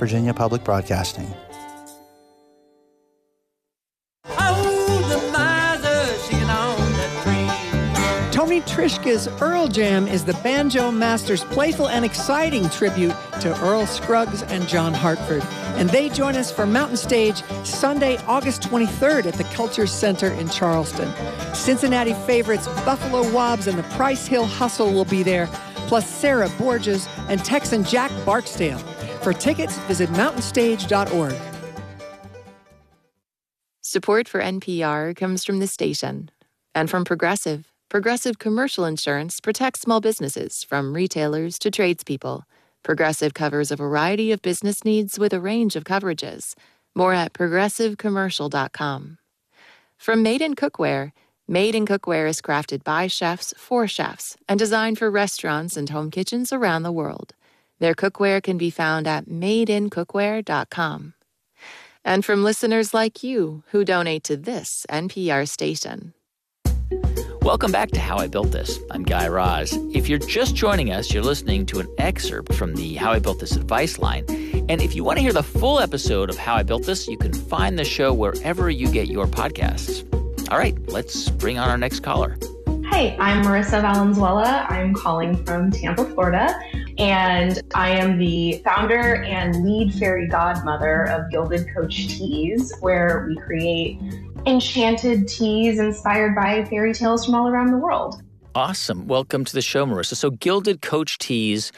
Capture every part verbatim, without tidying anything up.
Virginia Public Broadcasting. Tony Trishka's Earl Jam is the banjo master's playful and exciting tribute to Earl Scruggs and John Hartford. And they join us for Mountain Stage Sunday, August twenty-third at the Culture Center in Charleston. Cincinnati favorites Buffalo Wobbs and the Price Hill Hustle will be there, plus Sarah Borges and Texan Jack Barksdale. For tickets, visit mountain stage dot org. Support for N P R comes from the station and from Progressive. Progressive Commercial Insurance protects small businesses from retailers to tradespeople. Progressive covers a variety of business needs with a range of coverages. More at progressive commercial dot com. From Made in Cookware, Made in Cookware is crafted by chefs for chefs and designed for restaurants and home kitchens around the world. Their cookware can be found at made in cookware dot com. And from listeners like you who donate to this N P R station. Welcome back to How I Built This. I'm Guy Raz. If you're just joining us, you're listening to an excerpt from the How I Built This advice line. And if you want to hear the full episode of How I Built This, you can find the show wherever you get your podcasts. All right, let's bring on our next caller. Hi, I'm Marissa Valenzuela. I'm calling from Tampa, Florida, and I am the founder and lead fairy godmother of Gilded Coach Teas, where we create enchanted teas inspired by fairy tales from all around the world. Awesome. Welcome to the show, Marissa. So Gilded Coach Teas,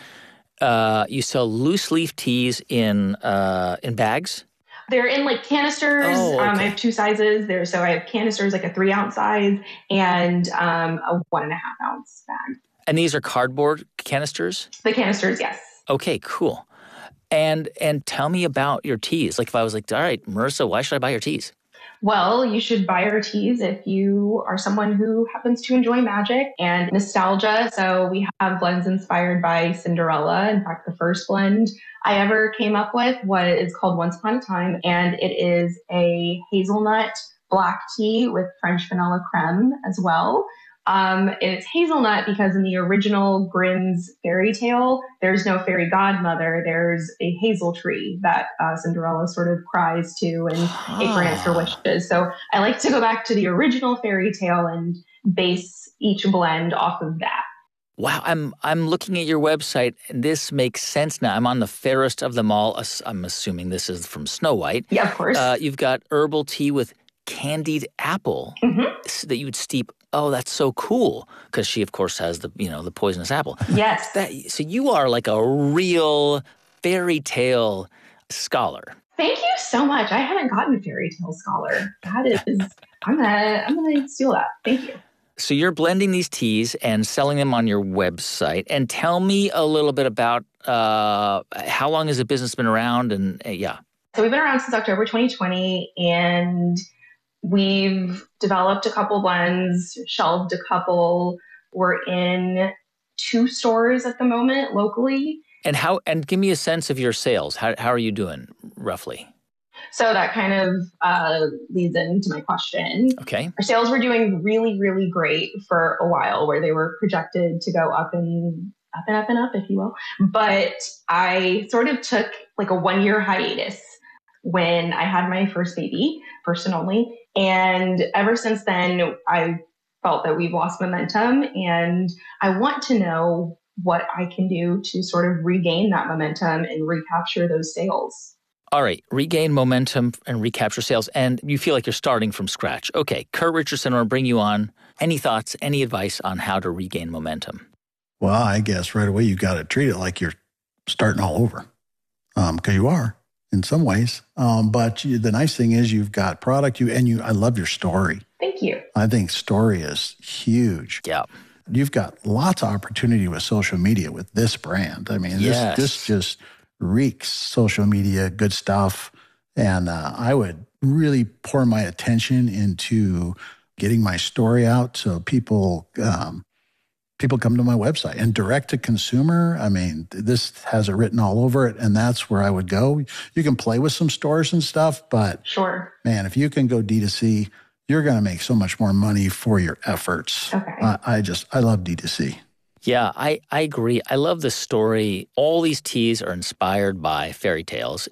uh, you sell loose leaf teas in uh, in bags? They're in like canisters. Oh, okay. um, I have two sizes there. So I have canisters, like a three ounce size and um, a one and a half ounce bag. And these are cardboard canisters? The canisters, yes. Okay, cool. And and tell me about your teas. Like if I was like, all right, Marissa, why should I buy your teas? Well, you should buy our teas if you are someone who happens to enjoy magic and nostalgia. So we have blends inspired by Cinderella. In fact, the first blend I ever came up with was called Once Upon a Time, and it is a hazelnut black tea with French vanilla creme as well. Um, and it's hazelnut because in the original Grimm's fairy tale, there's no fairy godmother. There's a hazel tree that uh, Cinderella sort of cries to and it grants her wishes. So I like to go back to the original fairy tale and base each blend off of that. Wow, I'm I'm looking at your website, and this makes sense now. I'm on the fairest of them all. I'm assuming this is from Snow White. Yeah, of course. Uh, you've got herbal tea with candied apple mm-hmm. that you would steep. Oh, that's so cool, because she, of course, has the you know the poisonous apple. Yes. That, so you are like a real fairy tale scholar. Thank you so much. I haven't gotten fairy tale scholar. That is, I'm gonna I'm gonna steal that. Thank you. So you're blending these teas and selling them on your website. And tell me a little bit about uh, how long has the business been around? And uh, yeah. So we've been around since October twenty twenty, and we've developed a couple blends, shelved a couple. We're in two stores at the moment locally. And how? And give me a sense of your sales. How how are you doing roughly? So that kind of uh, leads into my question. Okay. Our sales were doing really, really great for a while, where they were projected to go up and up and up and up, if you will. But I sort of took like a one year hiatus when I had my first baby, first and only. And ever since then, I felt that we've lost momentum, and I want to know what I can do to sort of regain that momentum and recapture those sales. All right, regain momentum and recapture sales, and you feel like you're starting from scratch. Okay, Kurt Richardson, I'll bring you on. Any thoughts, any advice on how to regain momentum? Well, I guess right away you got to treat it like you're starting all over, um, because you are in some ways. Um, but you, the nice thing is you've got product, you and you. I love your story. Thank you. I think story is huge. Yeah. You've got lots of opportunity with social media with this brand. I mean, yes. this this just reeks social media, good stuff. And uh, I would really pour my attention into getting my story out so people um, people come to my website. And direct to consumer, I mean, this has it written all over it, and that's where I would go. You can play with some stores and stuff, but sure, man, if you can go D two C, you're going to make so much more money for your efforts. Okay. Uh, I just, I love D two C. Yeah, I, I agree. I love the story. All these teas are inspired by fairy tales.